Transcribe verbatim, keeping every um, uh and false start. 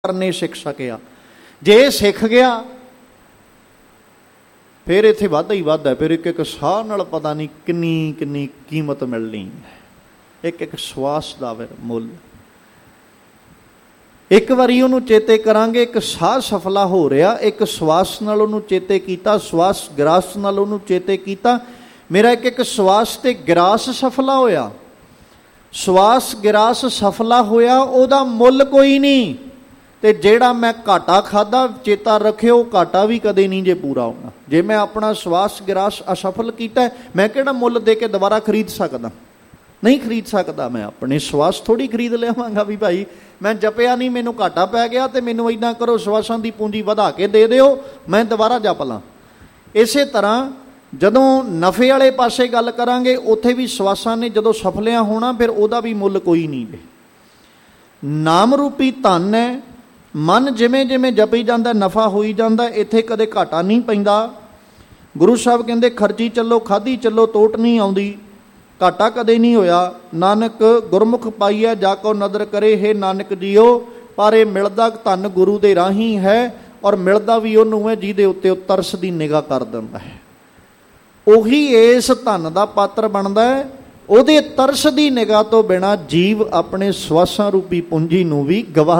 ਕਰਨੇ ਸਿੱਖ ਸਕਿਆ। ਜੇ ਇਹ ਸਿੱਖ ਗਿਆ ਫਿਰ ਇੱਥੇ ਵਾਧਾ ਹੀ ਵਾਧਾ। ਫਿਰ ਇੱਕ ਇੱਕ ਸਾਹ ਨਾਲ ਪਤਾ ਨਹੀਂ ਕਿੰਨੀ ਕਿੰਨੀ ਕੀਮਤ ਮਿਲਣੀ ਹੈ, ਇੱਕ ਇੱਕ ਸਵਾਸ ਦਾ ਫਿਰ ਮੁੱਲ। ਇੱਕ ਵਾਰੀ ਉਹਨੂੰ ਚੇਤੇ ਕਰਾਂਗੇ, ਇੱਕ ਸਾਹ ਸਫਲਾ ਹੋ ਰਿਹਾ, ਇੱਕ ਸਵਾਸ ਨਾਲ ਉਹਨੂੰ ਚੇਤੇ ਕੀਤਾ, ਸਵਾਸ ਗਰਾਸ ਨਾਲ ਉਹਨੂੰ ਚੇਤੇ ਕੀਤਾ। ਮੇਰਾ ਇੱਕ ਇੱਕ ਸਵਾਸ ਤੇ ਗਰਾਸ ਸਫਲਾ ਹੋਇਆ, ਸਵਾਸ ਗਰਾਸ ਸਫਲਾ ਹੋਇਆ, ਉਹਦਾ ਮੁੱਲ ਕੋਈ ਨਹੀਂ। ਤੇ ਜਿਹੜਾ ਮੈਂ ਘਾਟਾ ਖਾਧਾ, ਚੇਤਾ ਰੱਖਿਓ, ਘਾਟਾ ਵੀ ਕਦੇ ਨਹੀਂ ਜੇ ਪੂਰਾ ਹੋਣਾ। ਜੇ ਮੈਂ ਆਪਣਾ ਸਵਾਸ ਗਰਾਸ ਅਸਫਲ ਕੀਤਾ, ਮੈਂ ਕਿਹੜਾ ਮੁੱਲ ਦੇ ਕੇ ਦੁਬਾਰਾ ਖਰੀਦ ਸਕਦਾ? ਨਹੀਂ ਖਰੀਦ ਸਕਦਾ। ਮੈਂ ਆਪਣੇ ਸਵਾਸ ਥੋੜ੍ਹੀ ਖਰੀਦ ਲਿਆਵਾਂਗਾ ਵੀ ਭਾਈ ਮੈਂ ਜਪਿਆ ਨਹੀਂ, ਮੈਨੂੰ ਘਾਟਾ ਪੈ ਗਿਆ ਤੇ ਮੈਨੂੰ ਇੱਦਾਂ ਕਰੋ ਸਵਾਸਾਂ ਦੀ ਪੂੰਜੀ ਵਧਾ ਕੇ ਦੇ ਦਿਓ, ਮੈਂ ਦੁਬਾਰਾ ਜਪ ਲਾਂ। ਇਸੇ ਤਰ੍ਹਾਂ ਜਦੋਂ ਨਫੇ ਵਾਲੇ ਪਾਸੇ ਗੱਲ ਕਰਾਂਗੇ, ਉੱਥੇ ਵੀ ਸਵਾਸਾਂ ਨੇ ਜਦੋਂ ਸਫਲਿਆਂ ਹੋਣਾ, ਫਿਰ ਉਹਦਾ ਵੀ ਮੁੱਲ ਕੋਈ ਨਹੀਂ ਜੇ। ਨਾਮ ਰੂਪੀ ਧਨ ਹੈ, ਮਨ ਜਿਵੇਂ ਜਿਵੇਂ ਜਪੀ ਜਾਂਦਾ ਨਫਾ ਹੋਈ ਜਾਂਦਾ, ਇੱਥੇ ਕਦੇ ਘਾਟਾ ਨਹੀਂ ਪੈਂਦਾ। ਗੁਰੂ ਸਾਹਿਬ ਕਹਿੰਦੇ ਖਰਚੀ ਚੱਲੋ ਖਾਧੀ ਚੱਲੋ ਤੋਟ ਨਹੀਂ ਆਉਂਦੀ, ਘਾਟਾ ਕਦੇ ਨਹੀਂ ਹੋਇਆ। ਨਾਨਕ ਗੁਰਮੁਖ ਪਾਈਆ ਜਾ ਕੋ ਨਦਰ ਕਰੇ, ਹੇ ਨਾਨਕ ਜੀਓ, ਪਰ ਇਹ ਮਿਲਦਾ ਧਨ ਗੁਰੂ ਦੇ ਰਾਹੀਂ ਹੈ, ਔਰ ਮਿਲਦਾ ਵੀ ਉਹਨੂੰ ਹੈ ਜਿਹਦੇ ਉੱਤੇ ਉਹ ਤਰਸ ਦੀ ਨਿਗਾਹ ਕਰ ਦਿੰਦਾ ਹੈ। ਉਹੀ ਇਸ ਧਨ ਦਾ ਪਾਤਰ ਬਣਦਾ ਹੈ। ਉਹਦੇ ਤਰਸ ਦੀ ਨਿਗਾਹ ਤੋਂ ਬਿਨਾਂ ਜੀਵ ਆਪਣੇ ਸਵਾਸਾਂ ਰੂਪੀ ਪੂੰਜੀ ਨੂੰ ਵੀ ਗਵਾ